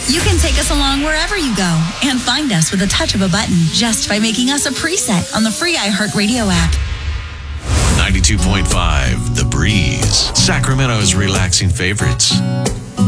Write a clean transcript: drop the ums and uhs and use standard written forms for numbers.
You can take us along wherever you go and find us with a touch of a button just by making us a preset on the free iHeartRadio app. 92.5 The Breeze, Sacramento's relaxing favorites.